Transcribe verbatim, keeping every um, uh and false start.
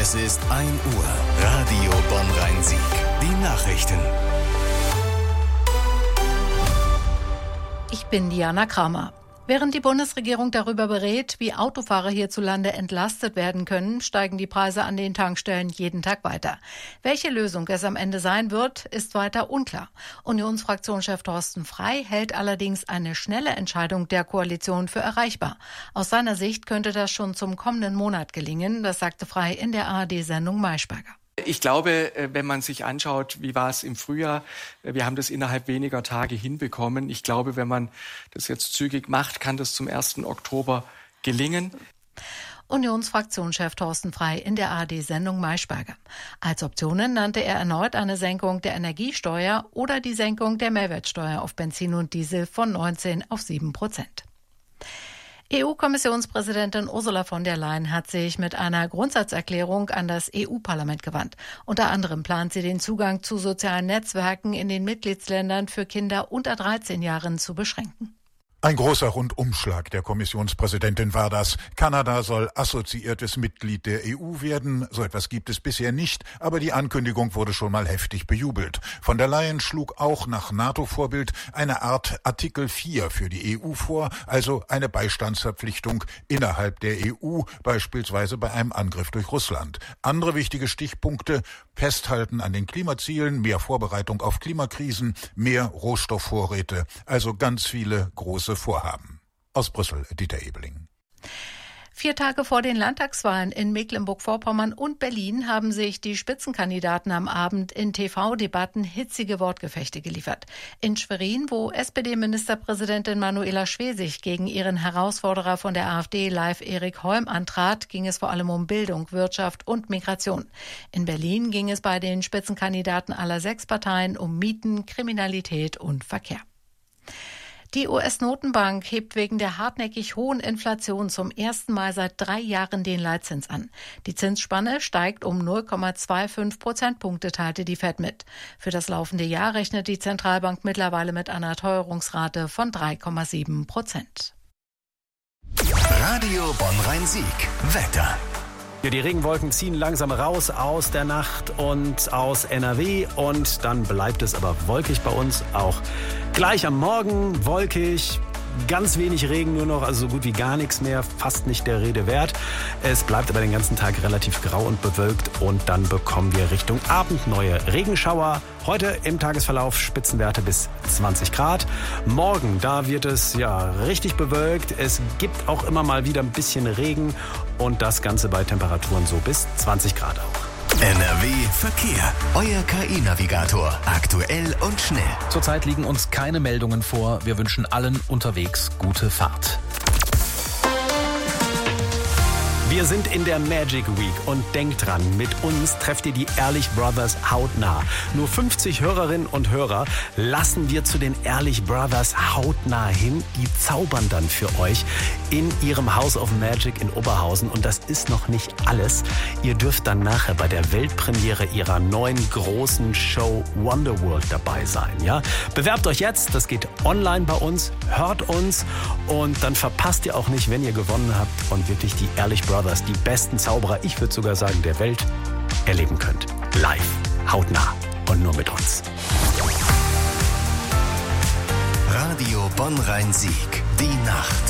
Es ist ein Uhr. Radio Bonn-Rhein-Sieg. Die Nachrichten. Ich bin Diana Kramer. Während die Bundesregierung darüber berät, wie Autofahrer hierzulande entlastet werden können, steigen die Preise an den Tankstellen jeden Tag weiter. Welche Lösung es am Ende sein wird, ist weiter unklar. Unionsfraktionschef Thorsten Frey hält allerdings eine schnelle Entscheidung der Koalition für erreichbar. Aus seiner Sicht könnte das schon zum kommenden Monat gelingen, das sagte Frey in der A R D-Sendung Maischberger. Ich glaube, wenn man sich anschaut, wie war es im Frühjahr, wir haben das innerhalb weniger Tage hinbekommen. Ich glaube, wenn man das jetzt zügig macht, kann das zum ersten Oktober gelingen. Unionsfraktionschef Thorsten Frey in der A R D-Sendung Maischberger. Als Optionen nannte er erneut eine Senkung der Energiesteuer oder die Senkung der Mehrwertsteuer auf Benzin und Diesel von neunzehn auf sieben Prozent. E U-Kommissionspräsidentin Ursula von der Leyen hat sich mit einer Grundsatzerklärung an das E U-Parlament gewandt. Unter anderem plant sie den Zugang zu sozialen Netzwerken in den Mitgliedsländern für Kinder unter dreizehn Jahren zu beschränken. Ein großer Rundumschlag der Kommissionspräsidentin war das. Kanada soll assoziiertes Mitglied der E U werden. So etwas gibt es bisher nicht, aber die Ankündigung wurde schon mal heftig bejubelt. Von der Leyen schlug auch nach NATO-Vorbild eine Art Artikel vier für die E U vor, also eine Beistandsverpflichtung innerhalb der E U, beispielsweise bei einem Angriff durch Russland. Andere wichtige Stichpunkte: Festhalten an den Klimazielen, mehr Vorbereitung auf Klimakrisen, mehr Rohstoffvorräte, also ganz viele große Vorhaben. Aus Brüssel, Dieter Ebeling. Vier Tage vor den Landtagswahlen in Mecklenburg-Vorpommern und Berlin haben sich die Spitzenkandidaten am Abend in T V-Debatten hitzige Wortgefechte geliefert. In Schwerin, wo S P D-Ministerpräsidentin Manuela Schwesig gegen ihren Herausforderer von der AfD, Live Erik Holm, antrat, ging es vor allem um Bildung, Wirtschaft und Migration. In Berlin ging es bei den Spitzenkandidaten aller sechs Parteien um Mieten, Kriminalität und Verkehr. Die U S-Notenbank hebt wegen der hartnäckig hohen Inflation zum ersten Mal seit drei Jahren den Leitzins an. Die Zinsspanne steigt um null Komma fünfundzwanzig Prozentpunkte, teilte die Fed mit. Für das laufende Jahr rechnet die Zentralbank mittlerweile mit einer Teuerungsrate von drei Komma sieben Prozent. Radio Bonn-Rhein-Sieg. Wetter. Ja, die Regenwolken ziehen langsam raus aus der Nacht und aus N R W und dann bleibt es aber wolkig bei uns, auch gleich am Morgen wolkig. Ganz wenig Regen nur noch, also so gut wie gar nichts mehr, fast nicht der Rede wert. Es bleibt aber den ganzen Tag relativ grau und bewölkt und dann bekommen wir Richtung Abend neue Regenschauer. Heute im Tagesverlauf Spitzenwerte bis zwanzig Grad. Morgen, da wird es ja richtig bewölkt. Es gibt auch immer mal wieder ein bisschen Regen und das Ganze bei Temperaturen so bis zwanzig Grad auch. N R W Verkehr. Euer K I-Navigator. Aktuell und schnell. Zurzeit liegen uns keine Meldungen vor. Wir wünschen allen unterwegs gute Fahrt. Wir sind in der Magic Week und denkt dran, mit uns trefft ihr die Ehrlich Brothers hautnah. Nur fünfzig Hörerinnen und Hörer lassen wir zu den Ehrlich Brothers hautnah hin. Die zaubern dann für euch in ihrem House of Magic in Oberhausen. Und das ist noch nicht alles. Ihr dürft dann nachher bei der Weltpremiere ihrer neuen großen Show Wonderworld dabei sein. Ja? Bewerbt euch jetzt, das geht online bei uns, hört uns und dann verpasst ihr auch nicht, wenn ihr gewonnen habt und wirklich die Ehrlich Brothers, die besten Zauberer, ich würde sogar sagen, der Welt, erleben könnt. Live, hautnah und nur mit uns. Radio Bonn-Rhein-Sieg. Die Nacht.